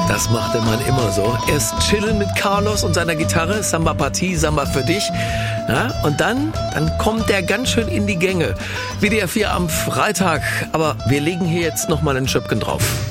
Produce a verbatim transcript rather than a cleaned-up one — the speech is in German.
Das macht der Mann immer so. Erst chillen mit Carlos und seiner Gitarre, Samba Partie, Samba für dich. Ja, und dann, dann kommt der ganz schön in die Gänge. W D R vier am Freitag. Aber wir legen hier jetzt nochmal ein Schöpfchen drauf.